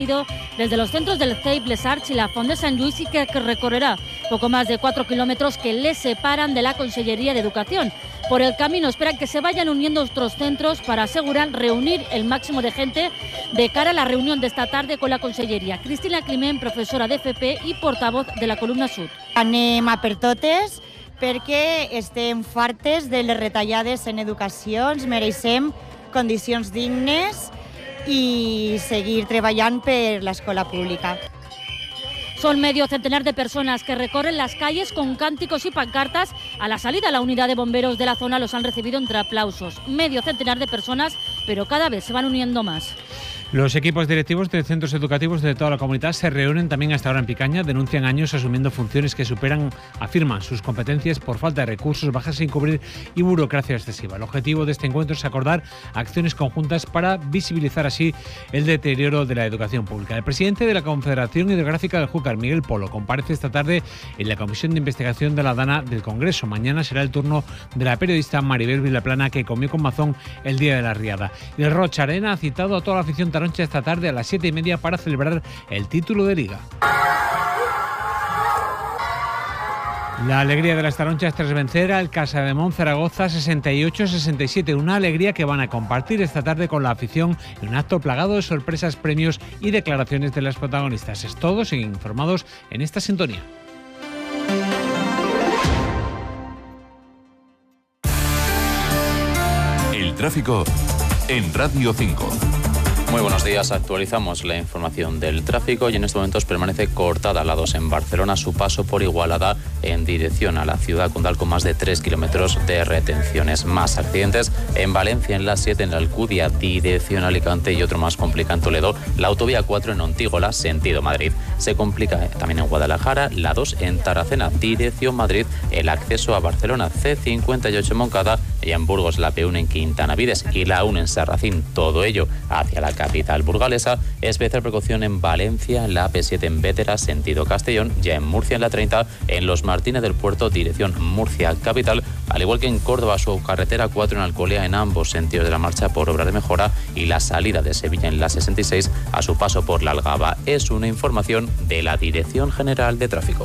desde los centros del CEIP, Les Arts y la Font de Sant Lluís, y que recorrerá poco más de 4 kilómetros que le separan de la Consellería de Educación. Por el camino esperan que se vayan uniendo otros centros para asegurar reunir el máximo de gente de cara a la reunión de esta tarde con la Conselleria. Cristina Climent, professora d'FP i portavoz de la Columna Sud. Anem a per totes perquè estem fartes de les retallades en educació, ens mereixem condicions dignes y seguir trabajando per la escuela pública. Son medio centenar de personas que recorren las calles con cánticos y pancartas. A la salida, la unidad de bomberos de la zona los han recibido entre aplausos. Medio centenar de personas, pero cada vez se van uniendo más. Los equipos directivos de centros educativos de toda la comunidad se reúnen también hasta ahora en Picaña, denuncian años asumiendo funciones que superan, afirman, sus competencias por falta de recursos, bajas sin cubrir y burocracia excesiva. El objetivo de este encuentro es acordar acciones conjuntas para visibilizar así el deterioro de la educación pública. El presidente de la Confederación Hidrográfica del Júcar, Miguel Polo, comparece esta tarde en la Comisión de Investigación de la Dana del Congreso. Mañana será el turno de la periodista Maribel Vilaplana, que comió con Mazón el día de la Riada. Y el Rocha Arena ha citado a toda la afición taroncha esta tarde a las 7:30 para celebrar el título de Liga. La alegría de las taronchas tras vencer al Casademont Zaragoza 68-67, una alegría que van a compartir esta tarde con la afición en un acto plagado de sorpresas, premios y declaraciones de las protagonistas. Es todo, siguen informados en esta sintonía. El tráfico en Radio 5. Muy buenos días, actualizamos la información del tráfico y en estos momentos permanece cortada la 2 en Barcelona, su paso por Igualada en dirección a la ciudad condal con más de 3 kilómetros de retenciones. Más accidentes en Valencia, en la 7 en la Alcudia, dirección a Alicante, y otro más complicado en Toledo, la autovía 4 en Ontígola, sentido Madrid. Se complica también en Guadalajara, la 2 en Tarracena, dirección Madrid, el acceso a Barcelona, C58 en Moncada, y en Burgos la P1 en Quintana Vides y la 1 en Sarracín, todo ello hacia la capital burgalesa. Especial precaución en Valencia, en la AP7 en Bétera, sentido Castellón, ya en Murcia en la 30, en Los Martínez del Puerto, dirección Murcia capital, al igual que en Córdoba, su carretera 4 en Alcolea, en ambos sentidos de la marcha por obra de mejora, y la salida de Sevilla en la 66 a su paso por la Algaba. Es una información de la Dirección General de Tráfico.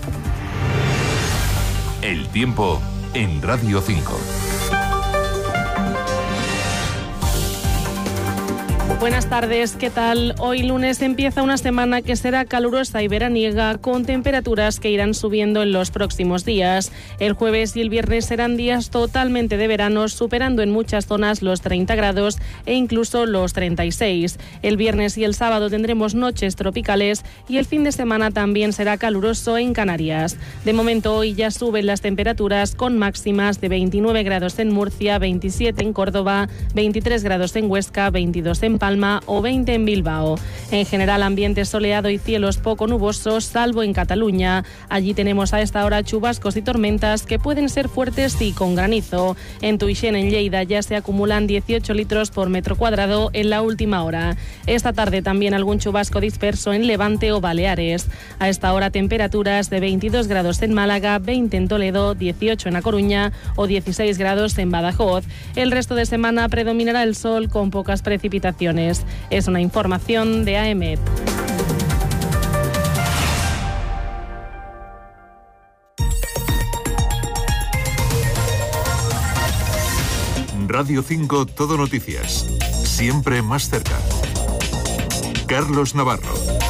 El tiempo en Radio 5. Buenas tardes, ¿qué tal? Hoy lunes empieza una semana que será calurosa y veraniega, con temperaturas que irán subiendo en los próximos días. El jueves y el viernes serán días totalmente de verano, superando en muchas zonas los 30 grados e incluso los 36. El viernes y el sábado tendremos noches tropicales y el fin de semana también será caluroso en Canarias. De momento hoy ya suben las temperaturas, con máximas de 29 grados en Murcia, 27 en Córdoba, 23 grados en Huesca, 22 en Palma o 20 en Bilbao. En general, ambiente soleado y cielos poco nubosos, salvo en Cataluña. Allí tenemos a esta hora chubascos y tormentas que pueden ser fuertes y con granizo. En Tuixén, en Lleida, ya se acumulan 18 litros por metro cuadrado en la última hora. Esta tarde también algún chubasco disperso en Levante o Baleares. A esta hora temperaturas de 22 grados en Málaga, 20 en Toledo, 18 en A Coruña o 16 grados en Badajoz. El resto de semana predominará el sol con pocas precipitaciones. Es una información de AEMET. Radio 5 Todo Noticias. Siempre más cerca. Carlos Navarro.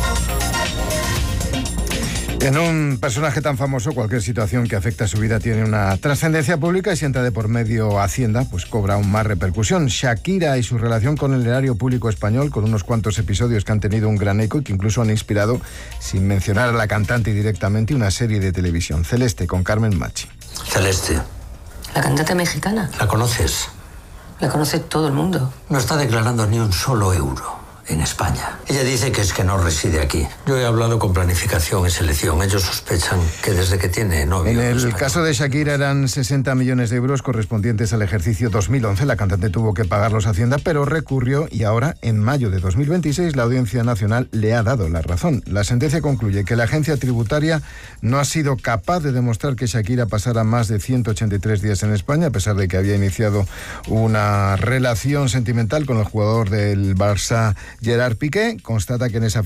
En un personaje tan famoso, cualquier situación que afecta a su vida tiene una trascendencia pública, y si entra de por medio Hacienda, pues cobra aún más repercusión. Shakira y su relación con el erario público español, con unos cuantos episodios que han tenido un gran eco y que incluso han inspirado, sin mencionar a la cantante directamente, una serie de televisión. Celeste, con Carmen Machi. Celeste. ¿La cantante mexicana? ¿La conoces? La conoce todo el mundo. No está declarando ni un solo euro en España. Ella dice que es que no reside aquí. Yo he hablado con Planificación y Selección. Ellos sospechan que desde que tiene novio... En el caso de Shakira eran 60 millones de euros correspondientes al ejercicio 2011. La cantante tuvo que pagarlos a Hacienda, pero recurrió, y ahora, en mayo de 2026, la Audiencia Nacional le ha dado la razón. La sentencia concluye que la agencia tributaria no ha sido capaz de demostrar que Shakira pasara más de 183 días en España, a pesar de que había iniciado una relación sentimental con el jugador del Barça, Gerard Piqué constata que en esa